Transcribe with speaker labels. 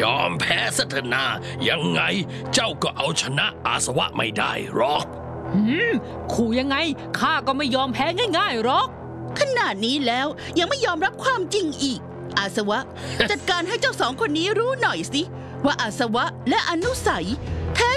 Speaker 1: ยอมแพ้ซะเถอะนายังไงเจ้าก็เอาชนะอาสวะไม่ได้หรอก
Speaker 2: ขู่ยังไงข้าก็ไม่ยอมแพ้ง่ายๆหรอก
Speaker 3: ขนาดนี้แล้วยังไม่ยอมรับความจริงอีก อาสวะ จัดการให้เจ้าสองคนนี้รู้หน่อยสิว่าอาสวะและอนุสัยแท้